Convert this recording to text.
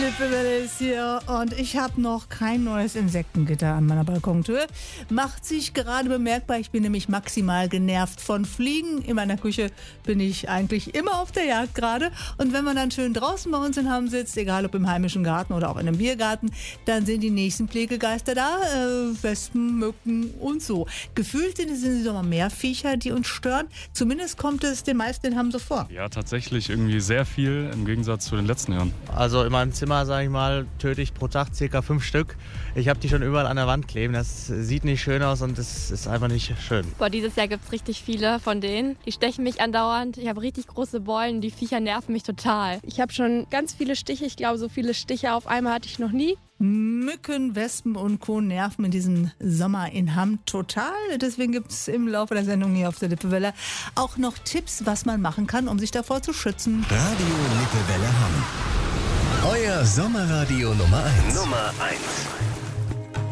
Lippewelle ist hier und ich habe noch kein neues Insektengitter an meiner Balkontür. Macht sich gerade bemerkbar, ich bin nämlich maximal genervt von Fliegen. In meiner Küche bin ich eigentlich immer auf der Jagd gerade. Und wenn man dann schön draußen bei uns in Hamm sitzt, egal ob im heimischen Garten oder auch in einem Biergarten, dann sind die nächsten Pflegegeister da. Wespen, Mücken und so. Gefühlt sind es im Sommer mehr Viecher, die uns stören. Zumindest kommt es den meisten in Hamm so vor. Ja, tatsächlich irgendwie sehr viel im Gegensatz zu den letzten Jahren. Also in meinem Zimmer, sage ich mal, töte ich pro Tag ca. 5 Stück. Ich habe die schon überall an der Wand kleben. Das sieht nicht schön aus und es ist einfach nicht schön. Boah, dieses Jahr gibt es richtig viele von denen. Die stechen mich andauernd. Ich habe richtig große Beulen. Die Viecher nerven mich total. Ich habe schon ganz viele Stiche. Ich glaube, so viele Stiche auf einmal hatte ich noch nie. Mücken, Wespen und Co. nerven in diesem Sommer in Hamm total. Deswegen gibt es im Laufe der Sendung hier auf der Lippewelle auch noch Tipps, was man machen kann, um sich davor zu schützen. Radio Lippewelle Hamm. Euer Sommerradio Nummer 1. Nummer 1.